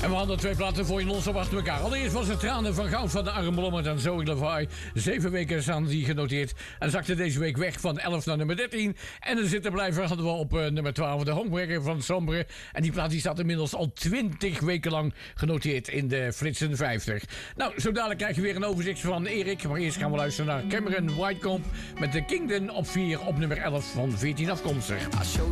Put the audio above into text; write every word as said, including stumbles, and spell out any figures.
En we hadden twee platen voor je non-stop achter elkaar. Allereerst was het Tranen van Goud van de Arme Lommert en Zoe Levi. Zeven weken staan die genoteerd. En zakte deze week weg van elf naar nummer dertien. En de zittenblijver hadden we op uh, nummer twaalf, de Homewrecker van Sombre. En die plaat die staat inmiddels al twintig weken lang genoteerd in de Flitsen vijftig. Nou, zo dadelijk krijg je weer een overzicht van Erik. Maar eerst gaan we luisteren naar Cameron Whitecomb met de Kingdom op vier op nummer elf van veertien afkomstig.